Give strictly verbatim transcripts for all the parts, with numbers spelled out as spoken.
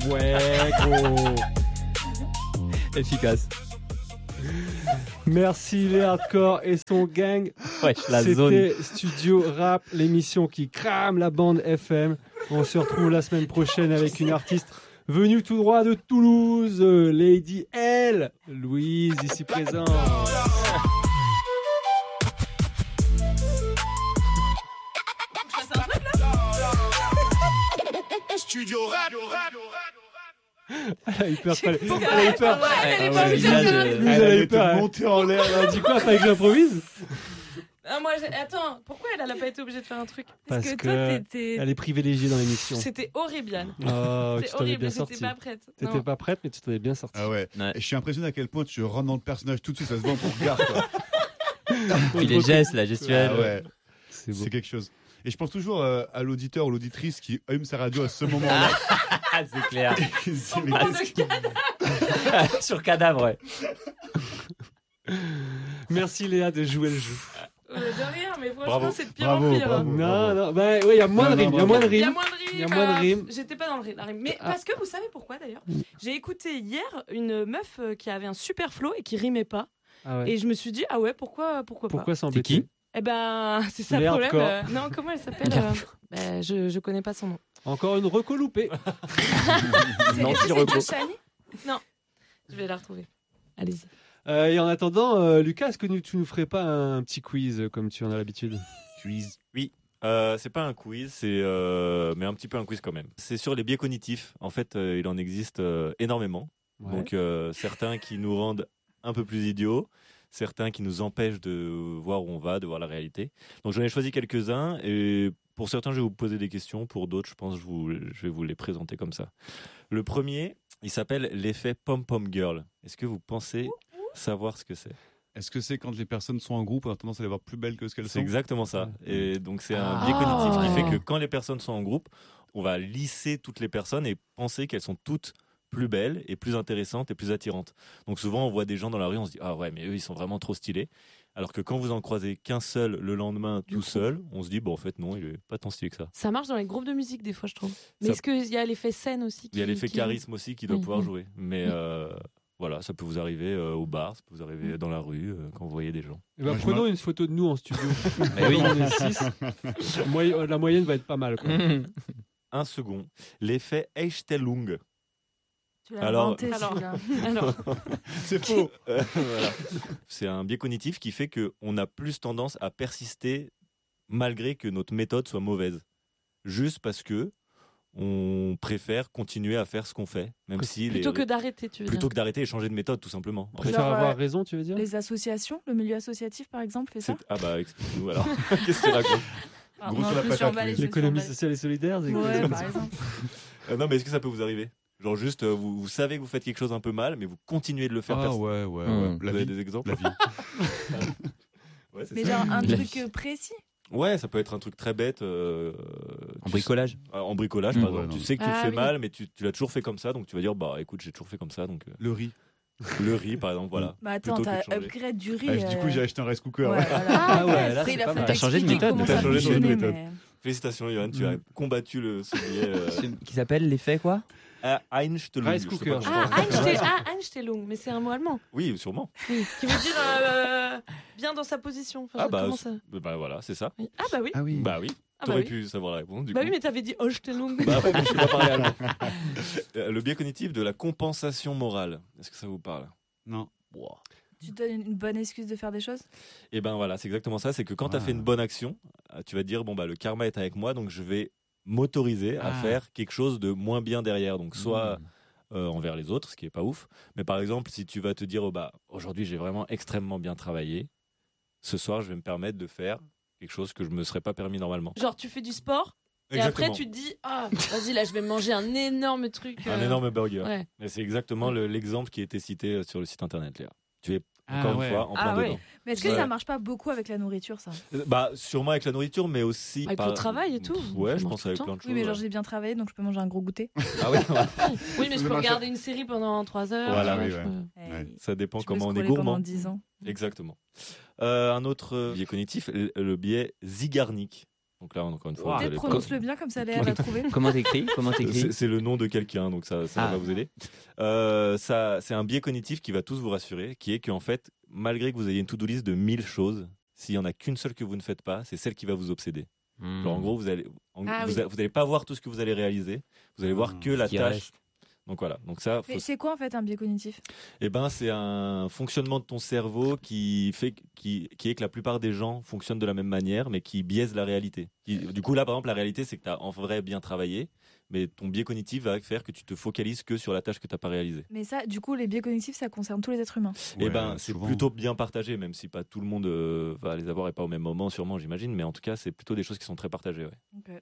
Ouais, gros. Efficace. Merci les hardcore et son gang. Wesh, la C'était zone. Studio Rap, l'émission qui crame la bande F M. On se retrouve la semaine prochaine avec une artiste venue tout droit de Toulouse, Lady L, Louise, ici présente. Studio Rap. Elle a eu peur. Elle a eu peur. Ouais, pas ouais, obligée de visage, faire un euh, truc. Vous Elle avez allait peur. te monter en l'air. Elle a dit quoi, fallait que j'improvise? Ah, moi, j'ai- attends, pourquoi elle n'a pas été obligée de faire un truc? Parce que que toi, t'étais. elle est privilégiée dans l'émission. C'était horrible, Yann. Oh, tu C'était t'en es horrible, bien j'étais sorti. pas prête. T'étais Non. pas prête, mais tu t'en es bien sorti. Ah ouais. Ouais. Et je suis impressionné à quel point tu rentres dans le personnage tout de suite, ça se voit en ton regard. Quoi. Puis les gestes, la gestuelle. Ah ouais, C'est beau. c'est quelque chose. Et je pense toujours euh, à l'auditeur ou l'auditrice qui allume sa radio à ce moment-là. Ah, c'est clair. C'est- mais parle qu'est-ce de que- Sur cadavre, ouais. Merci Léa de jouer le jeu. Euh, de rien, mais franchement, Bravo. c'est de pire Bravo, en pire. bravo. Non, non, bah oui, il y a moins Non, de non, rimes, il y a bravo. moins de Il y a rimes. moins de rimes. Il y a moins de euh, rimes. J'étais pas dans le ri- la rime. Mais Ah. parce que vous savez pourquoi d'ailleurs? J'ai écouté hier une meuf euh, qui avait un super flow et qui rimait pas. Ah ouais. Et je me suis dit, ah ouais, pourquoi, pourquoi, pas? Pourquoi s'embêter? qui Eh ben, c'est ça Les le problème. hardcore. euh, Non, comment elle s'appelle euh, ben, je, je connais pas son nom. Encore une reco loupée. C'est Non, est-ce que si c'est repos. Joshani Je vais la retrouver. Allez-y. Euh, et en attendant, euh, Lucas, est-ce que nous- tu nous ferais pas un petit quiz euh, comme tu en as l'habitude? Quiz. Oui, euh, c'est pas un quiz, c'est euh, mais un petit peu un quiz quand même. C'est sur les biais cognitifs. En fait, euh, il en existe euh, énormément. Ouais. Donc euh, certains qui nous rendent un peu plus idiots, certains qui nous empêchent de voir où on va, de voir la réalité. Donc j'en ai choisi quelques-uns et pour certains, je vais vous poser des questions. Pour d'autres, je pense que je, vous- je vais vous les présenter comme ça. Le premier, il s'appelle l'effet pom-pom girl. Est-ce que vous pensez savoir ce que c'est? Est-ce que c'est quand les personnes sont en groupe, on a tendance à les voir plus belles que ce qu'elles C'est sont? exactement ça. Et donc c'est un Ah. biais cognitif qui ouais. fait que quand les personnes sont en groupe, on va lisser toutes les personnes et penser qu'elles sont toutes plus belles et plus intéressantes et plus attirantes. Donc souvent on voit des gens dans la rue, on se dit ah ouais mais eux ils sont vraiment trop stylés. Alors que quand vous en croisez qu'un seul le lendemain tout seul, on se dit bon en fait non il est pas tant stylé que ça. Ça marche dans les groupes de musique des fois, je trouve. Mais Ça- est-ce qu'il y a l'effet scène aussi qui, Il y a l'effet qui- charisme aussi qui doit Oui, pouvoir oui. jouer. Mais Oui. euh, voilà, ça peut vous arriver euh, au bar, ça peut vous arriver dans la rue euh, quand vous voyez des gens. Eh ben, Moi, je prenons m'en- une photo de nous en studio. Mais oui. On est six. La moy- La moyenne va être pas mal. Quoi. Un second, l'effet Einstellung. Tu l'as Alors- inventé, Alors- celui-là. Alors, C'est faux. Euh, voilà. C'est un biais cognitif qui fait qu'on a plus tendance à persister malgré que notre méthode soit mauvaise. Juste parce que on préfère continuer à faire ce qu'on fait, même si plutôt les- que d'arrêter, tu veux plutôt dire. que d'arrêter et changer de méthode, tout simplement. En fait, Préfère Genre, avoir euh, raison, tu veux dire? Les associations, le milieu associatif par exemple, fait ça c'est- ah bah explique-nous alors. Qu'est-ce que tu racontes Pardon, Gros sur non, la je me suis patate, emballée, oui. je me suis L'économie emballée. sociale et solidaire. c'est Ouais, quoi? par exemple. Euh, Non, mais est-ce que ça peut vous arriver? Genre juste, euh, vous, vous savez que vous faites quelque chose un peu mal, mais vous continuez de le faire. Ah perso- ouais, ouais, Mmh. ouais. Vous La avez vie. des exemples? La vie. Ouais, c'est Mais ça. genre un La truc vie. euh, précis. Ouais, ça peut être un truc très bête. euh, En tu- bricolage. Euh, En bricolage, Mmh. par Ouais, exemple. non. Tu sais que tu Ah le fais oui. mal, mais tu, tu l'as toujours fait comme ça, donc tu vas dire, bah écoute, j'ai toujours fait comme ça, donc euh, Le riz. le riz, par exemple, voilà. Bah attends, Plutôt que t'as de changer. upgrade du riz. Ah, du coup, euh, j'ai acheté un rice cooker. ouais, ouais. voilà. Ah ouais, là, Après, c'est il a pas fallu mal. T'as changé de t'expliquer méthode. comment T'as ça changé de fonctionnait, méthode. mais- Félicitations, Johan, tu Mmh. as combattu le ce billet. Euh, Qui s'appelle l'effet quoi? à Einstellung. Rice je sais cooker, pas je comment- Ah, Einstein- ah, Einstellung, mais c'est un mot allemand. Oui, sûrement. Oui, qui veut dire euh, bien dans sa position. Enfin, Ah bah, comment ça bah voilà, c'est ça. Oui. Ah bah oui. Ah oui. Bah oui. Ah bah T'aurais oui. pu savoir la réponse. Du Bah coup. oui, mais t'avais dit Einstellung. Bah ouais, mais je sais pas parler allemand. Euh, Le biais cognitif de la compensation morale. Est-ce que ça vous parle? Non. Wow. Tu te donnes une bonne excuse de faire des choses. Et ben voilà, c'est exactement ça. C'est que quand tu as Ah. fait une bonne action, euh, tu vas te dire bon bah le karma est avec moi, donc je vais m'autoriser à Ah. faire quelque chose de moins bien derrière. Donc soit Mmh. euh, envers les autres, ce qui est pas ouf. Mais par exemple, si tu vas te dire oh, bah aujourd'hui j'ai vraiment extrêmement bien travaillé, ce soir je vais me permettre de faire quelque chose que je me serais pas permis normalement. Genre, tu fais du sport et Exactement. après tu te dis ah vas-y là je vais manger un énorme truc. Un euh, énorme burger. Ouais. Et c'est exactement le- l'exemple qui a été cité euh, sur le site internet, Léa. Tu es Ah, encore ouais. une fois en plein Ah ouais. dedans. Mais est-ce que Ouais. ça marche pas beaucoup avec la nourriture, ça? Euh, Bah sûrement avec la nourriture, mais aussi Avec par- le travail et tout. Ouais, Tu je manges pense tout le avec temps. plein de choses. Oui, mais genre ouais. j'ai bien travaillé, donc je peux manger un gros goûter. Ah ouais, ouais. Oui, mais je Le peux machin. regarder une série pendant trois heures. Voilà, tu vois, oui, je ouais. peux- Ouais. Ça dépend Je peux comment on est scroller gourmand. pendant dix ans. Exactement. Euh, un autre euh, biais cognitif, le, le biais zygarnique. Donc là, encore une fois, Wow. vous Peut-être allez pas- prononce-le bien, comme ça Léa va trouver. Comment t'écris Comment t'écris c'est, c'est le nom de quelqu'un, donc ça, ça Ah. va vous aider. Euh, ça, c'est un biais cognitif qui va tous vous rassurer, qui est qu'en fait, malgré que vous ayez une to-do list de mille choses, s'il y en a qu'une seule que vous ne faites pas, c'est celle qui va vous obséder. Hmm. Genre, en gros, vous allez, en- Ah vous, oui. a- vous allez pas voir tout ce que vous allez réaliser, vous allez voir que la qui tâche. reste. Donc voilà. Donc ça, faut Mais c'est quoi en fait un biais cognitif? Eh ben, c'est un fonctionnement de ton cerveau qui fait qui, qui est que la plupart des gens fonctionnent de la même manière, mais qui biaise la réalité. Qui- du coup, là, par exemple, la réalité, c'est que tu as en vrai bien travaillé, mais ton biais cognitif va faire que tu te focalises que sur la tâche que tu n'as pas réalisée. Mais ça, du coup, les biais cognitifs, ça concerne tous les êtres humains. Eh Ouais, ben, c'est souvent. plutôt bien partagé, même si pas tout le monde euh, va les avoir et pas au même moment, sûrement, j'imagine, mais en tout cas, c'est plutôt des choses qui sont très partagées. Ouais. Ok.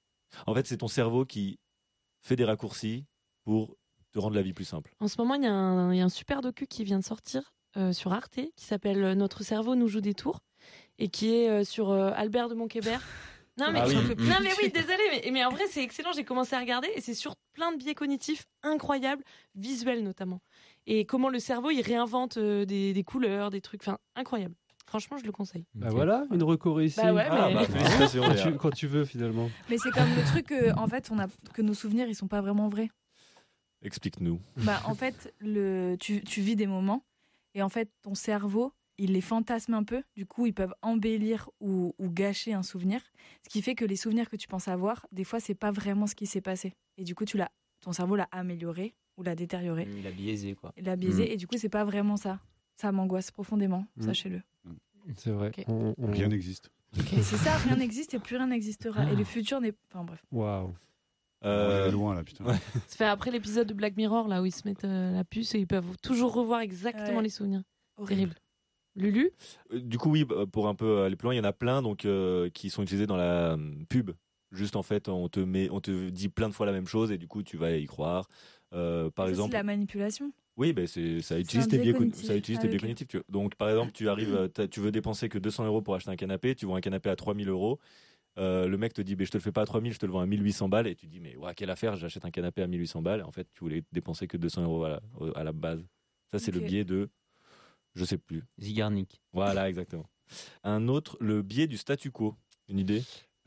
En fait, c'est ton cerveau qui fait des raccourcis pour te rendre la vie plus simple. En ce moment, il y, a un- il y a un super docu qui vient de sortir euh, sur Arte qui s'appelle euh, Notre cerveau nous joue des tours et qui est euh, sur euh, Albert de Montquébert. Non mais, Ah oui. j'en peux plus. Non, mais oui, désolé, mais, mais en vrai c'est excellent. J'ai commencé à regarder et c'est sur plein de biais cognitifs incroyables, visuels notamment. Et comment le cerveau il réinvente euh, des, des couleurs, des trucs, enfin incroyable. Franchement, je le conseille. Bah voilà, une reco réussie. Bah ouais, Ah, mais- bah, félicitations, Quand Léa. tu, quand tu veux finalement. Mais c'est comme le truc que, en fait, on a, que nos souvenirs, ils sont pas vraiment vrais. Explique-nous. Bah, en fait, le, tu, tu vis des moments et en fait, ton cerveau, il les fantasme un peu. Du coup, ils peuvent embellir ou, ou gâcher un souvenir. Ce qui fait que les souvenirs que tu penses avoir, des fois, c'est pas vraiment ce qui s'est passé. Et du coup, tu l'as, ton cerveau l'a amélioré ou l'a détérioré, Il a biaisé, quoi. l'a biaisé. Et du coup, c'est pas vraiment ça. Ça m'angoisse profondément, Mm. sachez-le. C'est vrai. Ok. On- on- Rien n'existe. Et c'est ça, rien n'existe et plus rien n'existera. Et le futur n'est. Enfin bref. Waouh. Euh, On est loin là, putain. ouais. Ça fait après l'épisode de Black Mirror là où ils se mettent euh, la puce et ils peuvent toujours revoir exactement Ouais. les souvenirs. Horrible. Terrible. Lulu, Euh, Du coup, oui, bah, pour un peu aller plus loin, il y en a plein donc, euh, qui sont utilisés dans la euh, pub. Juste en fait, on te, met, on te dit plein de fois la même chose et du coup, tu vas y croire. Euh, par Ça, exemple, c'est la manipulation. oui, ben c'est, ça utilise un tes biais biais, co- cognitif. ça utilise Ah tes oui, biais ok. cognitifs. Tu vois. Donc, par exemple, tu arrives, euh, t'as- tu veux dépenser que deux cents euros pour acheter un canapé, tu vois un canapé à trois mille euros. Euh, le mec te dit, ben, je te le fais pas à trois mille, je te le vends à mille huit cents balles. Et tu dis, mais ouais, quelle affaire, j'achète un canapé à mille huit cents balles. En fait, tu voulais dépenser que deux cents euros à la, au- à la base. Ça, c'est Ok. le biais de. Je sais plus. Zigarnik. Voilà, exactement. Un autre, le biais du statu quo. Une idée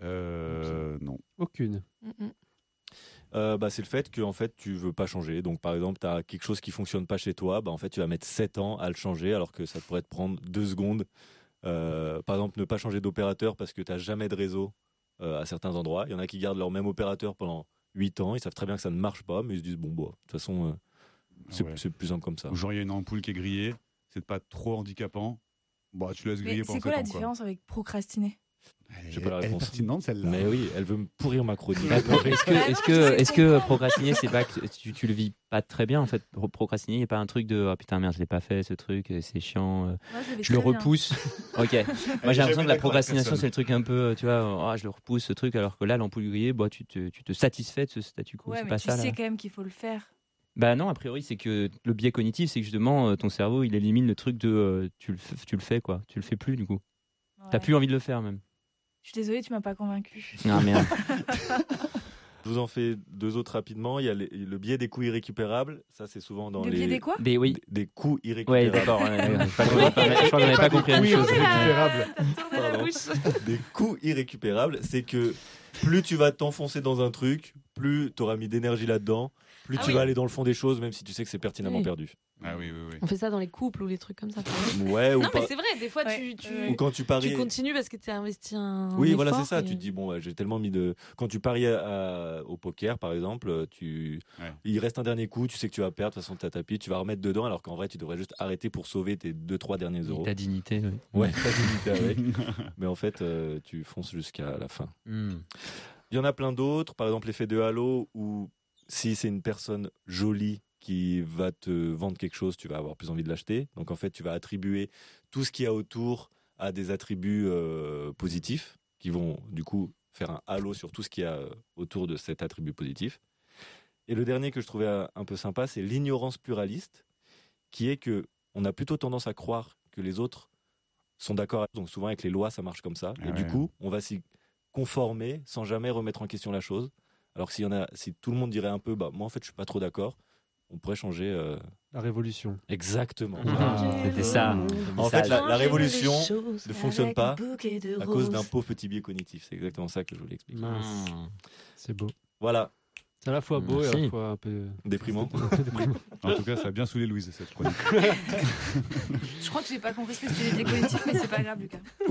Euh, non. Aucune. Mm, mm. Euh, bah, c'est le fait que en fait, tu veux pas changer. Donc, par exemple, tu as quelque chose qui fonctionne pas chez toi, bah, en fait, tu vas mettre sept ans à le changer alors que ça pourrait te prendre deux secondes. Euh, par exemple, ne pas changer d'opérateur parce que tu n'as jamais de réseau euh, à certains endroits. Il y en a qui gardent leur même opérateur pendant huit ans. Ils savent très bien que ça ne marche pas, mais ils se disent, bon, bah, de toute façon, euh, c'est, Ah ouais. c'est plus simple comme ça. Ou genre, il y a une ampoule qui est grillée, c'est pas trop handicapant. Bah, tu laisses Mais griller c'est pendant quoi sept la ans, quoi. différence avec procrastiner? J'ai pas la Elle est réponse. pertinente celle-là. Mais oui, elle veut me pourrir ma chronique. Est-ce que, est-ce que, est-ce que procrastiner, c'est pas que tu, tu le vis pas très bien en fait? Procrastiner, il n'y a pas un truc de oh putain merde, je l'ai pas fait ce truc, euh, c'est chiant, euh, Moi, je, je le repousse. Ok. Moi j'ai l'impression que la procrastination c'est le truc un peu, euh, tu vois, euh, oh, je le repousse ce truc, alors que là l'ampoule grillée, bah, tu, te, tu te satisfais de ce statu quo. Ouais, c'est mais pas tu ça sais là. quand même qu'il faut le faire. Bah non, a priori c'est que le biais cognitif, c'est que justement euh, ton cerveau il élimine le truc de euh, tu, le, f- tu le fais quoi, tu le fais plus du coup. T'as Ouais. plus envie de le faire même. Je suis désolée, tu m'as pas convaincu. Ah merde. Je vous en fais deux autres rapidement. Il y a les- le biais des coûts irrécupérables. Ça, c'est souvent dans Le les. biais des quoi? Mais oui. Des, des coûts Ouais, irrécupérables. d'accord. ouais, ouais, ouais. Je crois qu'on avait pas- je crois qu'on avait pas compris la même chose. Récupérable. T'as tourné la Pardon. bouche. Des coûts irrécupérables, c'est que plus tu vas t'enfoncer dans un truc, plus tu auras mis d'énergie là-dedans, plus Ah tu oui. vas aller dans le fond des choses, même si tu sais que c'est pertinemment Oui. perdu. Ah oui, oui, oui. On fait ça dans les couples ou les trucs comme ça. par exemple. Ouais, ou, Non pas- mais c'est vrai, des fois Ouais. tu, tu, Ouais. ou quand tu paries. tu continues parce que tu as investi un. Oui, un voilà, c'est effort ça. et- Tu te dis, bon, ouais, j'ai tellement mis de. Quand tu paries à- à- au poker, par exemple, tu... Ouais. il reste un dernier coup, tu sais que tu vas perdre, de toute façon, tu as tapis, tu vas remettre dedans, alors qu'en vrai, tu devrais juste arrêter pour sauver tes deux trois derniers euros. Ta dignité, oui. Ouais, ta dignité avec. Mais en fait, euh, tu fonces jusqu'à la fin. Hmm. Il y en a plein d'autres, par exemple l'effet de halo, où si c'est une personne jolie qui va te vendre quelque chose, tu vas avoir plus envie de l'acheter. Donc en fait, tu vas attribuer tout ce qu'il y a autour à des attributs euh, positifs, qui vont du coup faire un halo sur tout ce qu'il y a euh, autour de cet attribut positif. Et le dernier que je trouvais euh, un peu sympa, c'est l'ignorance pluraliste, qui est que on a plutôt tendance à croire que les autres sont d'accord. Donc souvent avec les lois, ça marche comme ça. Ah et du ouais. coup, on va s'y conformer sans jamais remettre en question la chose. Alors que s'il y en a, si tout le monde dirait un peu, bah moi en fait je suis pas trop d'accord, on pourrait changer. euh, La révolution. Exactement. Ah. C'était ça. En fait, la, la Changer révolution les choses ne fonctionne avec pas un bouquet de à cause d'un roses. pauvre petit biais cognitif. C'est exactement ça que je voulais expliquer. Mince. Mmh. C'est beau. Voilà, C'est à la fois beau et à Merci. la fois un peu déprimant. un peu déprimant. En tout cas, ça a bien saoulé Louise cette chronique. Je crois que j'ai pas compris ce que c'était les biais cognitifs, mais c'est pas grave, Lucas.